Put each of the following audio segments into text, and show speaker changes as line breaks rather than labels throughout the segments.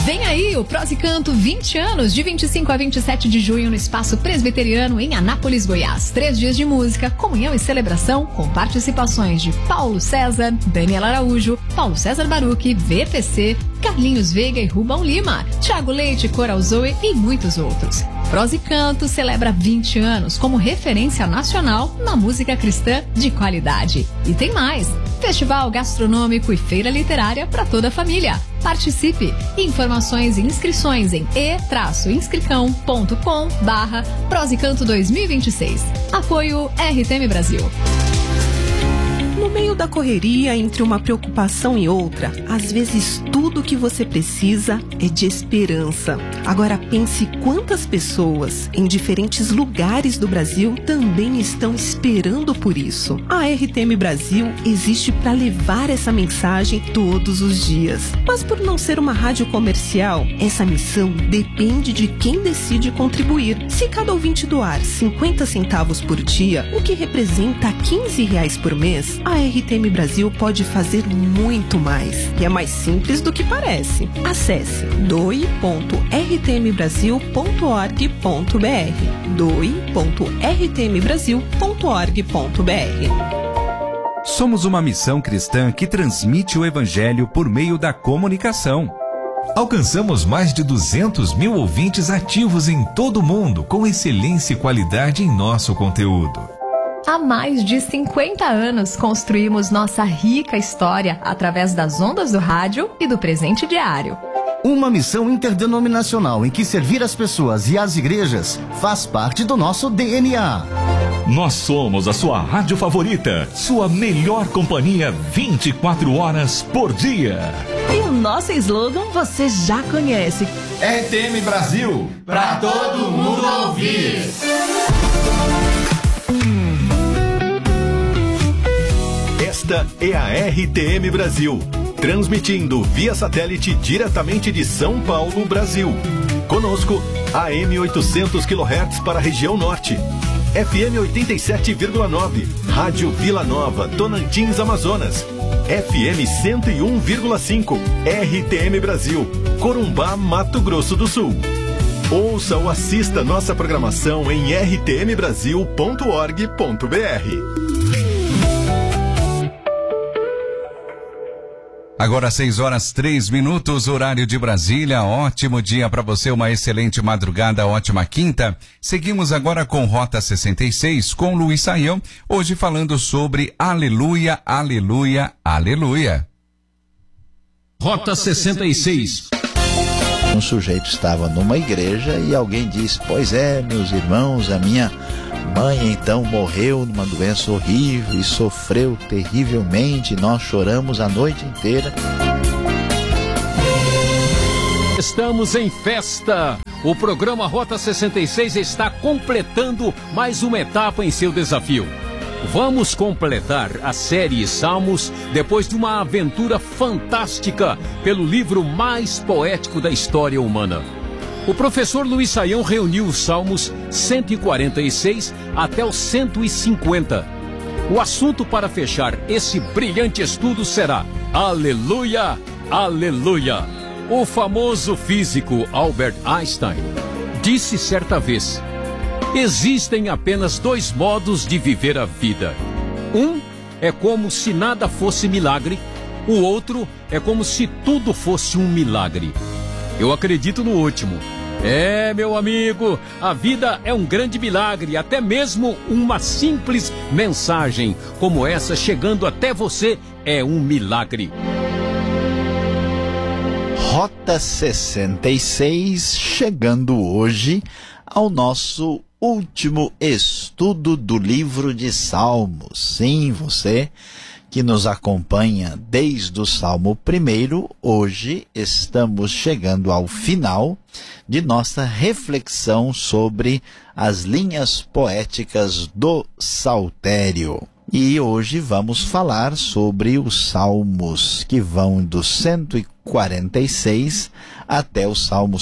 Vem aí o Prosa e Canto 20 anos, de 25 a 27 de junho no Espaço Presbiteriano em Anápolis, Goiás. 3 dias de música, comunhão e celebração com participações de Paulo César, Daniel Araújo, Paulo César Baruch, VPC, Carlinhos Veiga e Rubão Lima, Thiago Leite, Coral Zoe e muitos outros. Prosa e Canto celebra 20 anos como referência nacional na música cristã de qualidade. E tem mais! Festival gastronômico e feira literária para toda a família. Participe! Informações e inscrições em e-inscricão.com/Prosa e Canto 2026. Apoio RTM Brasil.
No meio da correria, entre uma preocupação e outra, às vezes tudo o que você precisa é de esperança. Agora pense quantas pessoas em diferentes lugares do Brasil também estão esperando por isso. A RTM Brasil existe para levar essa mensagem todos os dias. Mas por não ser uma rádio comercial, essa missão depende de quem decide contribuir. Se cada ouvinte doar 50 centavos por dia, o que representa R$15 por mês, a RTM Brasil pode fazer muito mais. E é mais simples do que parece. Acesse doe.rtmbrasil.org.br doe.rtmbrasil.org.br.
Somos uma missão cristã que transmite o Evangelho por meio da comunicação.
Alcançamos mais de 200 mil ouvintes ativos em todo o mundo, com excelência e qualidade em nosso conteúdo.
Há mais de 50 anos construímos nossa rica história através das ondas do rádio e do presente diário.
Uma missão interdenominacional em que servir as pessoas e as igrejas faz parte do nosso DNA.
Nós somos a sua rádio favorita, sua melhor companhia 24 horas por dia.
E o nosso slogan você já conhece.
RTM Brasil, pra todo mundo ouvir.
Esta é a RTM Brasil, transmitindo via satélite diretamente de São Paulo, Brasil. Conosco, AM 800 kHz para a região norte, FM 87,9, Rádio Vila Nova, Tocantins, Amazonas, FM 101,5, RTM Brasil, Corumbá, Mato Grosso do Sul. Ouça ou assista nossa programação em rtmbrasil.org.br.
Agora 6h03, horário de Brasília. Ótimo dia para você, uma excelente madrugada, ótima quinta. Seguimos agora com Rota 66, com Luiz Saião, hoje falando sobre Aleluia, Aleluia, Aleluia.
Rota 66.
Um sujeito estava numa igreja e alguém disse: pois é, meus irmãos, a minha mãe então morreu numa doença horrível e sofreu terrivelmente. Nós choramos a noite inteira.
Estamos em festa. O programa Rota 66 está completando mais uma etapa em seu desafio. Vamos completar a série Salmos depois de uma aventura fantástica pelo livro mais poético da história humana. O professor Luiz Saião reuniu os Salmos 146 até os 150. O assunto para fechar esse brilhante estudo será Aleluia, Aleluia. O famoso físico Albert Einstein disse certa vez: existem apenas 2 modos de viver a vida. Um é como se nada fosse milagre, o outro é como se tudo fosse um milagre. Eu acredito no último. Meu amigo, a vida é um grande milagre, até mesmo uma simples mensagem como essa chegando até você é um milagre.
Rota 66, chegando hoje ao nosso último estudo do livro de Salmos. Sim, você que nos acompanha desde o Salmo 1, hoje estamos chegando ao final de nossa reflexão sobre as linhas poéticas do Saltério. E hoje vamos falar sobre os salmos que vão do 146 até o Salmo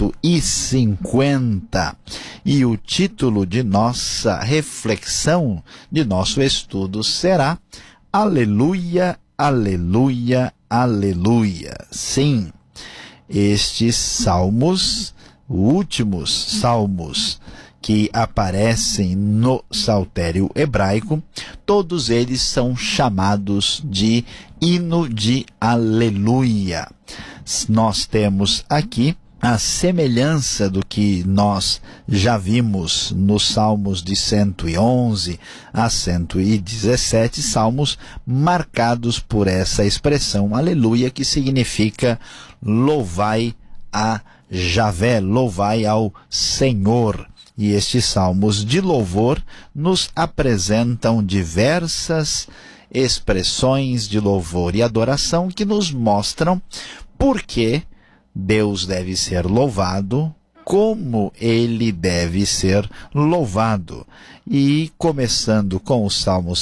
150. E o título de nossa reflexão, de nosso estudo, será Aleluia, Aleluia, Aleluia. Sim, estes salmos, últimos salmos que aparecem no saltério hebraico, todos eles são chamados de hino de aleluia. Nós temos aqui a semelhança do que nós já vimos nos salmos de 111 a 117, salmos marcados por essa expressão aleluia, que significa louvai a Javé, louvai ao Senhor. E estes salmos de louvor nos apresentam diversas expressões de louvor e adoração que nos mostram por que Deus deve ser louvado, como ele deve ser louvado. E começando com o Salmo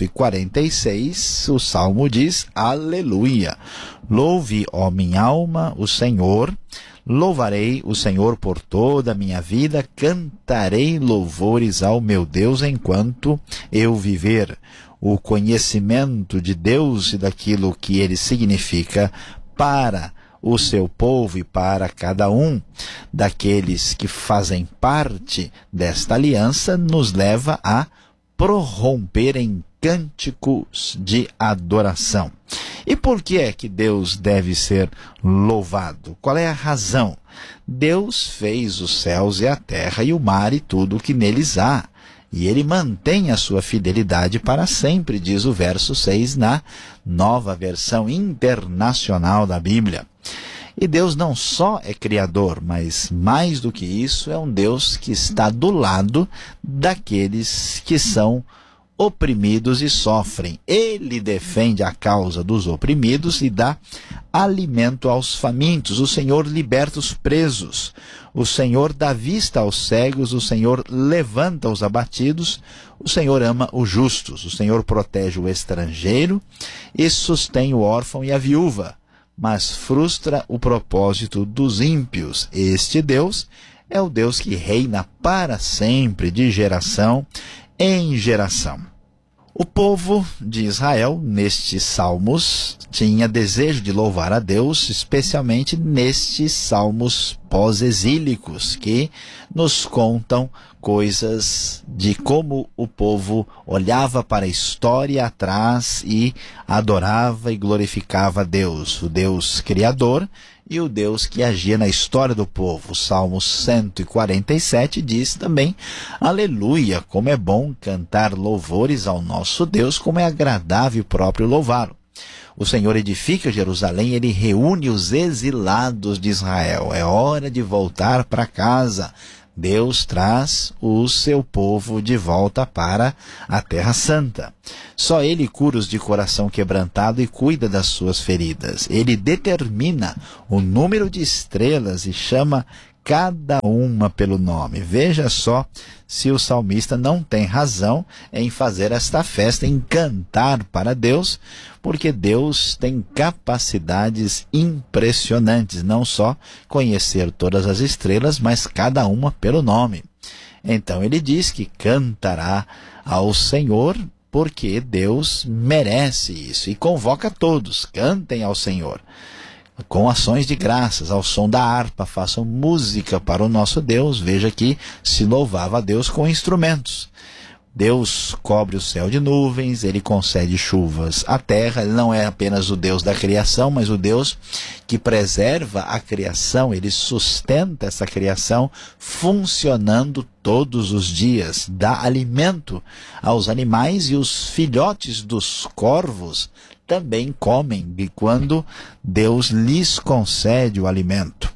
146, o Salmo diz: Aleluia! Louve, ó minha alma, o Senhor. Louvarei o Senhor por toda a minha vida, cantarei louvores ao meu Deus enquanto eu viver. O conhecimento de Deus e daquilo que ele significa para o seu povo e para cada um daqueles que fazem parte desta aliança nos leva a prorromper em cânticos de adoração. E por que é que Deus deve ser louvado? Qual é a razão? Deus fez os céus e a terra e o mar e tudo o que neles há. E ele mantém a sua fidelidade para sempre, diz o verso 6 na Nova Versão Internacional da Bíblia. E Deus não só é criador, mas mais do que isso, é um Deus que está do lado daqueles que são oprimidos e sofrem. Ele defende a causa dos oprimidos e dá alimento aos famintos. O Senhor liberta os presos. O Senhor dá vista aos cegos. O Senhor levanta os abatidos. O Senhor ama os justos. O Senhor protege o estrangeiro e sustém o órfão e a viúva, mas frustra o propósito dos ímpios. Este Deus é o Deus que reina para sempre, de geração em geração. O povo de Israel, nestes salmos, tinha desejo de louvar a Deus, especialmente nestes salmos pós-exílicos, que nos contam coisas de como o povo olhava para a história atrás e adorava e glorificava a Deus, o Deus Criador e o Deus que agia na história do povo. O Salmo 147 diz também: Aleluia, como é bom cantar louvores ao nosso Deus, como é agradável e próprio louvá-lo. O Senhor edifica Jerusalém, ele reúne os exilados de Israel. É hora de voltar para casa. Deus traz o seu povo de volta para a Terra Santa. Só ele cura os de coração quebrantado e cuida das suas feridas. Ele determina o número de estrelas e chama cada uma pelo nome. Veja só se o salmista não tem razão em fazer esta festa, em cantar para Deus, porque Deus tem capacidades impressionantes, não só conhecer todas as estrelas, mas cada uma pelo nome. Então ele diz que cantará ao Senhor, porque Deus merece isso, e convoca todos: cantem ao Senhor com ações de graças, ao som da harpa, façam música para o nosso Deus. Veja que se louvava a Deus com instrumentos. Deus cobre o céu de nuvens, ele concede chuvas à terra. Ele não é apenas o Deus da criação, mas o Deus que preserva a criação. Ele sustenta essa criação funcionando todos os dias, dá alimento aos animais, e os filhotes dos corvos também comem, e quando Deus lhes concede o alimento.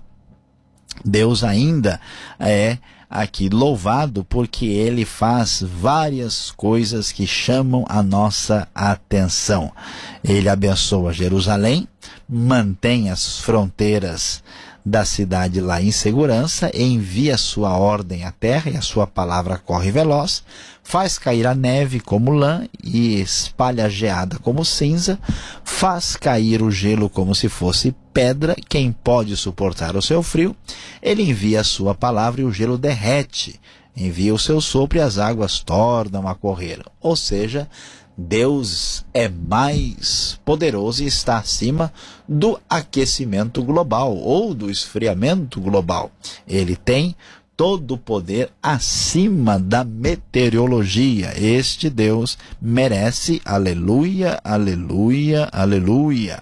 Deus ainda é aqui louvado porque ele faz várias coisas que chamam a nossa atenção. Ele abençoa Jerusalém, mantém as fronteiras da cidade lá em segurança, envia sua ordem à terra e a sua palavra corre veloz, faz cair a neve como lã e espalha a geada como cinza, faz cair o gelo como se fosse pedra. Quem pode suportar o seu frio? Ele envia a sua palavra e o gelo derrete, envia o seu sopro e as águas tornam a correr. Ou seja, Deus é mais poderoso e está acima do aquecimento global ou do esfriamento global. Ele tem todo o poder acima da meteorologia. Este Deus merece aleluia, aleluia, aleluia.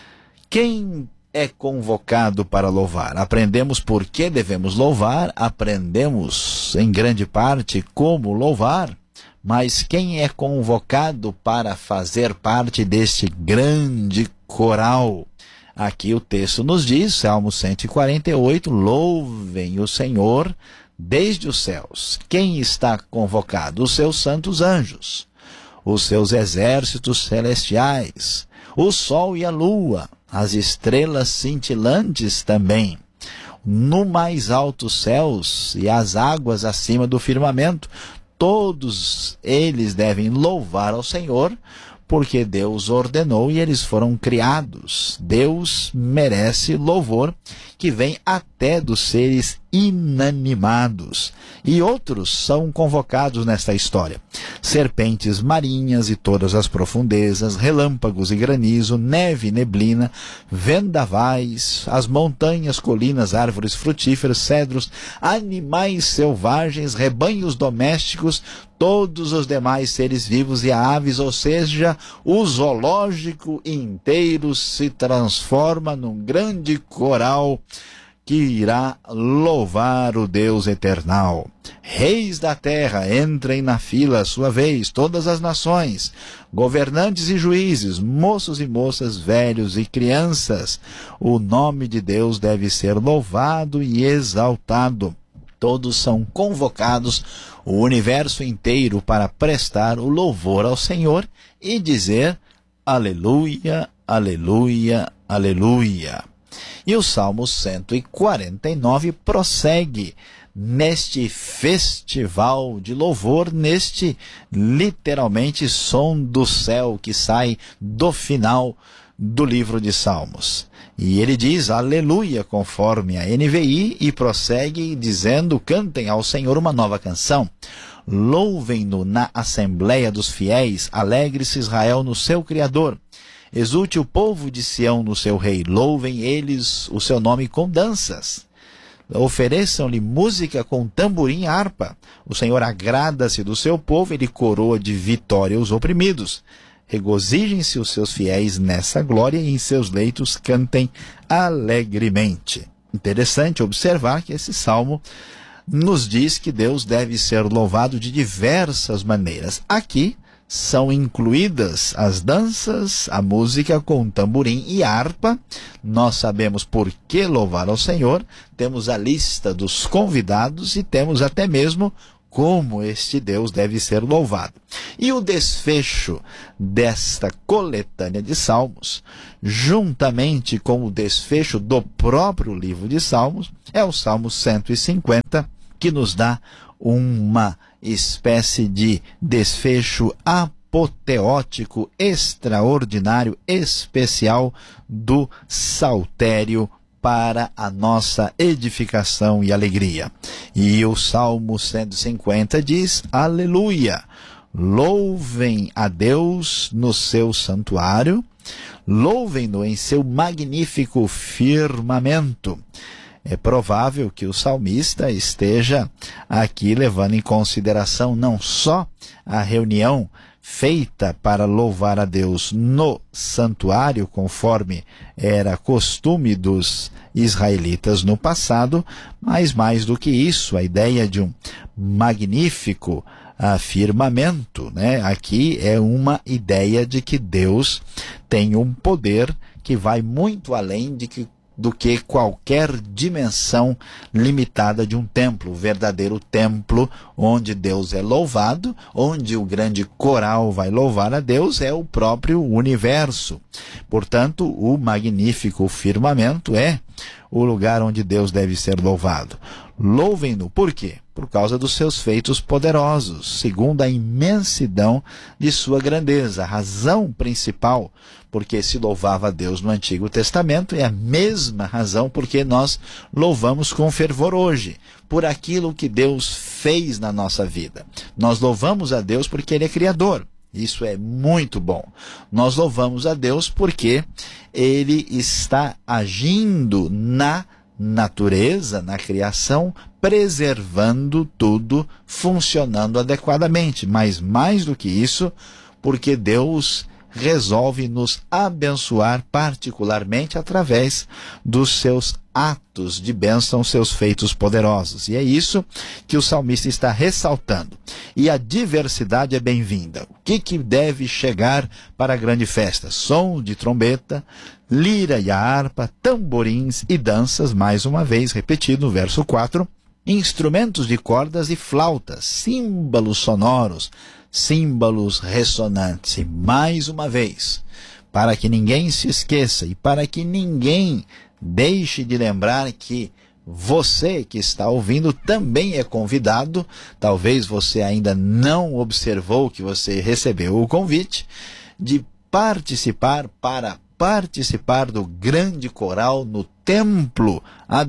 Quem é convocado para louvar? Aprendemos por que devemos louvar, aprendemos em grande parte como louvar, mas quem é convocado para fazer parte deste grande coral? Aqui o texto nos diz, Salmo 148, louvem o Senhor desde os céus. Quem está convocado? Os seus santos anjos, os seus exércitos celestiais, o sol e a lua, as estrelas cintilantes também, no mais altos céus e as águas acima do firmamento. Todos eles devem louvar ao Senhor, porque Deus ordenou e eles foram criados. Deus merece louvor que vem até dos seres inanimados. E outros são convocados nesta história. Serpentes marinhas e todas as profundezas, relâmpagos e granizo, neve e neblina, vendavais, as montanhas, colinas, árvores frutíferas, cedros, animais selvagens, rebanhos domésticos, todos os demais seres vivos e aves, ou seja, o zoológico inteiro se transforma num grande coral que irá louvar o Deus eternal. Reis da terra, entrem na fila, sua vez, todas as nações, governantes e juízes, moços e moças, velhos e crianças. O nome de Deus deve ser louvado e exaltado. Todos são convocados, o universo inteiro, para prestar o louvor ao Senhor e dizer aleluia, aleluia, aleluia. E o Salmo 149 prossegue neste festival de louvor, neste literalmente som do céu que sai do final do livro de Salmos. E ele diz aleluia conforme a NVI e prossegue dizendo: cantem ao Senhor uma nova canção. Louvem-no na assembleia dos fiéis, alegre-se Israel no seu Criador. Exulte o povo de Sião no seu rei, louvem eles o seu nome com danças. Ofereçam-lhe música com tamborim e harpa. O Senhor agrada-se do seu povo, ele coroa de vitória os oprimidos. Regozijem-se os seus fiéis nessa glória e em seus leitos cantem alegremente. Interessante observar que esse salmo nos diz que Deus deve ser louvado de diversas maneiras. Aqui são incluídas as danças, a música com tamborim e harpa. Nós sabemos por que louvar ao Senhor, temos a lista dos convidados e temos até mesmo como este Deus deve ser louvado. E o desfecho desta coletânea de Salmos, juntamente com o desfecho do próprio livro de Salmos, é o Salmo 150, que nos dá uma espécie de desfecho apoteótico, extraordinário, especial do saltério para a nossa edificação e alegria. E o Salmo 150 diz: aleluia, louvem a Deus no seu santuário, louvem-no em seu magnífico firmamento. É provável que o salmista esteja aqui levando em consideração não só a reunião feita para louvar a Deus no santuário, conforme era costume dos israelitas no passado, mas mais do que isso, a ideia de um magnífico firmamento, né? Aqui é uma ideia de que Deus tem um poder que vai muito além do que qualquer dimensão limitada de um templo. O verdadeiro templo onde Deus é louvado, onde o grande coral vai louvar a Deus, é o próprio universo. Portanto, o magnífico firmamento é o lugar onde Deus deve ser louvado. Louvem-no, por quê? Por causa dos seus feitos poderosos, segundo a imensidão de sua grandeza. A razão principal porque se louvava a Deus no Antigo Testamento é a mesma razão porque nós louvamos com fervor hoje, por aquilo que Deus fez na nossa vida. Nós louvamos a Deus porque Ele é Criador. Isso é muito bom. Nós louvamos a Deus porque Ele está agindo na natureza, na criação, preservando tudo, funcionando adequadamente. Mas mais do que isso, porque Deus resolve nos abençoar particularmente através dos seus atos de bênção, seus feitos poderosos. E é isso que o salmista está ressaltando. E a diversidade é bem-vinda. O que deve chegar para a grande festa? Som de trombeta, lira e harpa, tamborins e danças, mais uma vez repetido no verso 4, instrumentos de cordas e flautas, símbolos sonoros, símbolos ressonantes. E mais uma vez, para que ninguém se esqueça e para que ninguém deixe de lembrar que você que está ouvindo também é convidado. Talvez você ainda não observou que você recebeu o convite de participar do grande coral no templo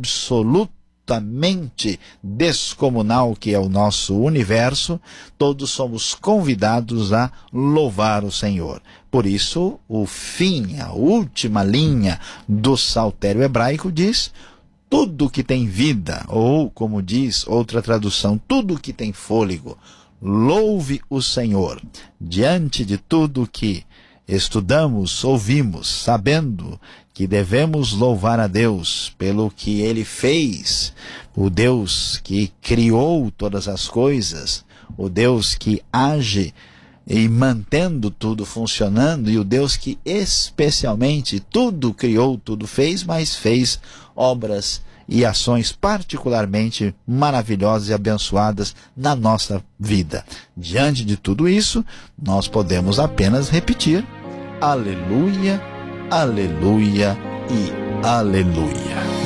absolutamente descomunal que é o nosso universo. Todos somos convidados a louvar o Senhor. Por isso, o fim, a última linha do saltério hebraico diz: tudo que tem vida, ou como diz outra tradução, tudo que tem fôlego, louve o Senhor. Diante de tudo que estudamos, ouvimos, sabendo que devemos louvar a Deus pelo que Ele fez, o Deus que criou todas as coisas, o Deus que age e mantendo tudo funcionando, e o Deus que especialmente tudo criou, tudo fez, mas fez obras e ações particularmente maravilhosas e abençoadas na nossa vida. Diante de tudo isso, nós podemos apenas repetir: aleluia, aleluia e aleluia.